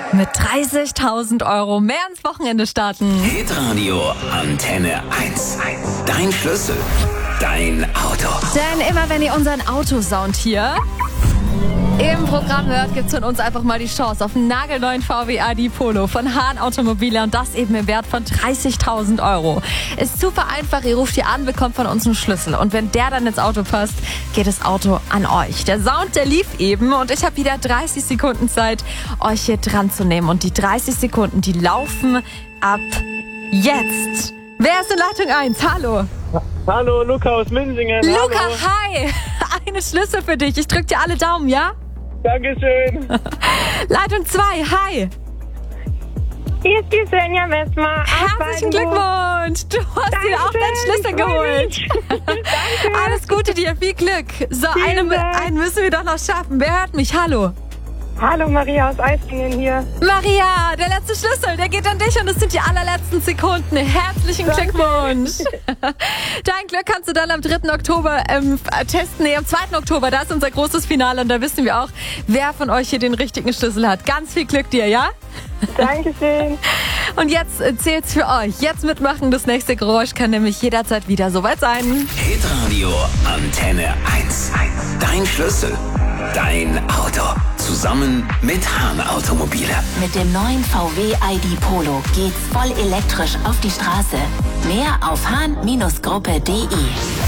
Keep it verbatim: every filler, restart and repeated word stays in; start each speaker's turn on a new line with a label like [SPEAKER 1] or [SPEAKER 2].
[SPEAKER 1] mit dreißigtausend Euro mehr ins Wochenende starten.
[SPEAKER 2] Hitradio Antenne eins. Dein Schlüssel, dein Auto.
[SPEAKER 1] Denn immer wenn ihr unseren Autosound hier im Programm hört, gibt's von uns einfach mal die Chance auf einen nagelneuen V W I D Polo von Hahn Automobile und das eben im Wert von dreißigtausend Euro. Ist super einfach, ihr ruft hier an, bekommt von uns einen Schlüssel und wenn der dann ins Auto passt, geht das Auto an euch. Der Sound, der lief eben und ich habe wieder dreißig Sekunden Zeit, euch hier dran zu nehmen und die dreißig Sekunden, die laufen ab jetzt. Wer ist in Leitung eins? Hallo.
[SPEAKER 3] Hallo, Luca aus Minsingen.
[SPEAKER 1] Luca,
[SPEAKER 3] Hallo.
[SPEAKER 1] hi. Eine Schlüssel für dich. Ich drück dir alle Daumen, ja?
[SPEAKER 3] Dankeschön.
[SPEAKER 1] Leitung zwei, hi.
[SPEAKER 4] Hier ist die Svenja Messmer.
[SPEAKER 1] Herzlichen Glückwunsch. Du hast dir auch deinen Schlüssel geholt.
[SPEAKER 4] Danke.
[SPEAKER 1] Alles Gute dir, viel Glück. So, eine,
[SPEAKER 4] Dank.
[SPEAKER 1] einen müssen wir doch noch schaffen. Wer hört mich? Hallo.
[SPEAKER 4] Hallo, Maria aus Eistingen hier.
[SPEAKER 1] Maria, der letzte Schlüssel, der geht an dich und es sind die allerletzten Sekunden. Herzlichen
[SPEAKER 4] Danke.
[SPEAKER 1] Glückwunsch. Dein Glück kannst du dann am dritten Oktober ähm, testen. Nee, am zweiten Oktober, da ist unser großes Finale und da wissen wir auch, wer von euch hier den richtigen Schlüssel hat. Ganz viel Glück dir, ja?
[SPEAKER 4] Dankeschön.
[SPEAKER 1] Und jetzt äh, zählt's für euch. Jetzt mitmachen, das nächste Geräusch kann nämlich jederzeit wieder soweit sein.
[SPEAKER 2] Hitradio Antenne eins. Dein Schlüssel, dein Auto. Zusammen mit Hahn Automobile.
[SPEAKER 5] Mit dem neuen V W I D Polo geht's voll elektrisch auf die Straße. Mehr auf hahn Gruppe punkt de.